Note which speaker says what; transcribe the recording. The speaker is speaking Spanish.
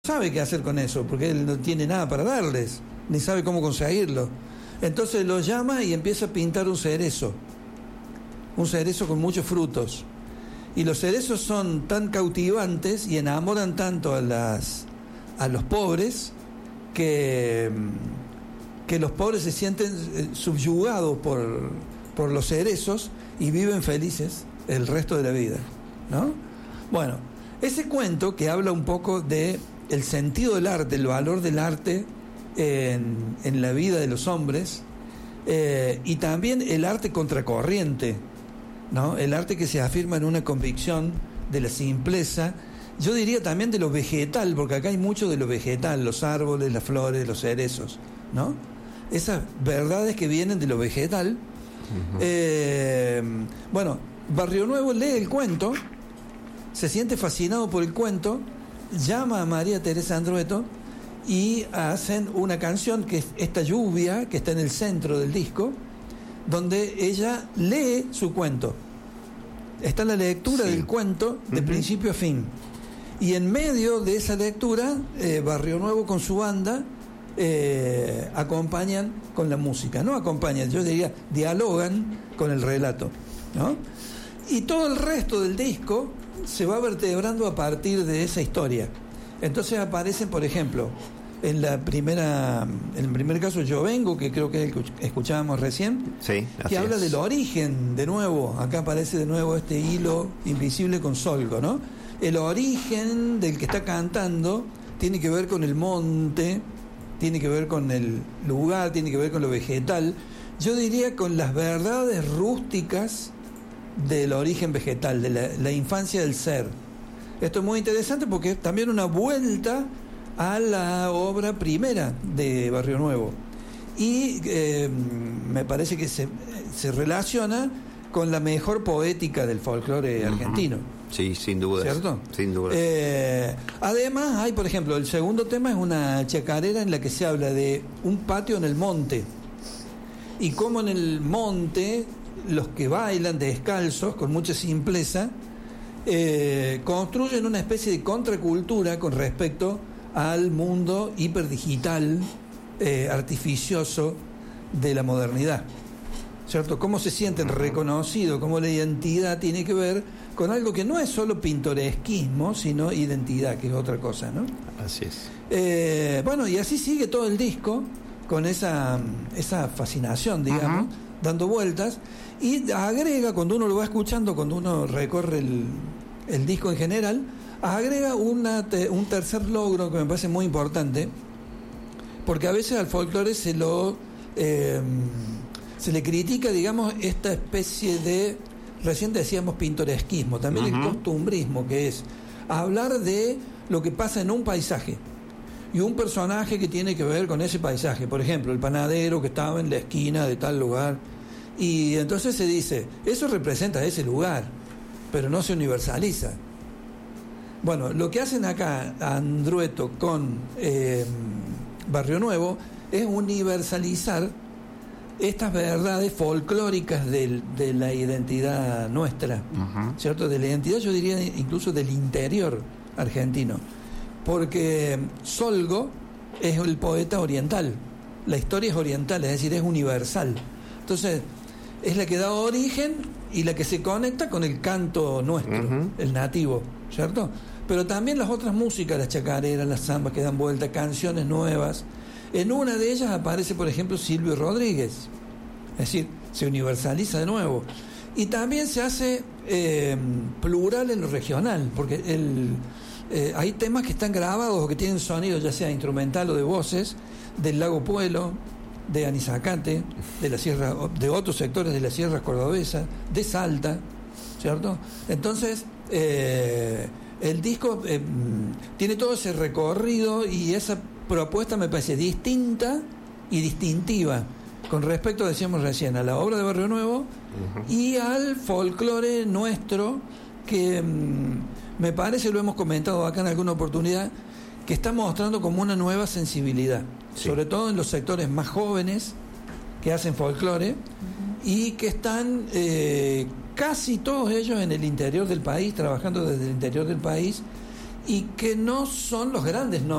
Speaker 1: sabe qué hacer con eso, porque él no tiene nada para darles, ni sabe cómo conseguirlo. Entonces lo llama y empieza a pintar un cerezo con muchos frutos. Y los cerezos son tan cautivantes y enamoran tanto a los pobres que los pobres se sienten subyugados por los cerezos y viven felices el resto de la vida, ¿no? Bueno, ese cuento que habla un poco de el sentido del arte, el valor del arte en la vida de los hombres, y también el arte contracorriente, ¿no? El arte que se afirma en una convicción de la simpleza, yo diría también de lo vegetal, porque acá hay mucho de lo vegetal, los árboles, las flores, los cerezos, ¿no? Esas verdades que vienen de lo vegetal. Bueno, Barrio Nuevo lee el cuento, se siente fascinado por el cuento, llama a María Teresa Andrueto y hacen una canción que es Esta lluvia, que está en el centro del disco, donde ella lee su cuento. Está la lectura del cuento de principio a fin. Y en medio de esa lectura, Barrio Nuevo con su banda acompañan con la música. No acompañan, yo diría, dialogan con el relato, ¿no? Y todo el resto del disco se va vertebrando a partir de esa historia. Entonces aparecen, por ejemplo, en el primer caso Yo Vengo, que creo que es el que escuchábamos recién,
Speaker 2: sí,
Speaker 1: que habla del origen, de nuevo, acá aparece de nuevo este hilo invisible con Solgo, ¿no? El origen del que está cantando tiene que ver con el monte, tiene que ver con el lugar, tiene que ver con lo vegetal, yo diría con las verdades rústicas del origen vegetal, de la infancia del ser. Esto es muy interesante porque es también una vuelta a la obra primera de Barrio Nuevo y me parece que se relaciona con la mejor poética del folclore argentino.
Speaker 2: Sí, sin duda.
Speaker 1: ¿Cierto?
Speaker 2: Sin duda.
Speaker 1: Además hay, por ejemplo, el segundo tema es una chacarera en la que se habla de un patio en el monte y cómo en el monte los que bailan descalzos con mucha simpleza construyen una especie de contracultura con respecto al mundo hiperdigital, artificioso de la modernidad, ¿cierto? Cómo se sienten reconocidos, cómo la identidad tiene que ver con algo que no es solo pintoresquismo, sino identidad, que es otra cosa, ¿no?
Speaker 2: Así es.
Speaker 1: Bueno, y así sigue todo el disco con esa fascinación, digamos, dando vueltas, y agrega, cuando uno lo va escuchando, cuando uno recorre el disco en general, agrega un tercer logro que me parece muy importante, porque a veces al folclore se le critica, digamos, esta especie de, recién decíamos pintoresquismo, también el costumbrismo, que es hablar de lo que pasa en un paisaje y un personaje que tiene que ver con ese paisaje. Por ejemplo, el panadero que estaba en la esquina de tal lugar, y entonces se dice, eso representa ese lugar, pero no se universaliza. Bueno, lo que hacen acá Andrueto con Barrio Nuevo es universalizar estas verdades folclóricas de la identidad nuestra, ¿cierto? De la identidad, yo diría incluso del interior argentino, porque Solgo es el poeta oriental, la historia es oriental, es decir, es universal. Entonces, es la que da origen y la que se conecta con el canto nuestro, el nativo, ¿cierto? Pero también las otras músicas, las chacareras, las zambas que dan vuelta, canciones nuevas. En una de ellas aparece, por ejemplo, Silvio Rodríguez. Es decir, se universaliza de nuevo. Y también se hace plural en lo regional, porque hay temas que están grabados o que tienen sonido, ya sea instrumental o de voces, del Lago Puelo, de Anizacate, de la sierra, de otros sectores de la sierra cordobesa, de Salta, ¿cierto? Entonces, el disco tiene todo ese recorrido y esa propuesta me parece distinta y distintiva con respecto, decíamos recién, a la obra de Barrio Nuevo y al folclore nuestro, que me parece, lo hemos comentado acá en alguna oportunidad, que está mostrando como una nueva sensibilidad, sobre todo en los sectores más jóvenes que hacen folclore y que están casi todos ellos en el interior del país, trabajando desde el interior del país y que no son los grandes nombres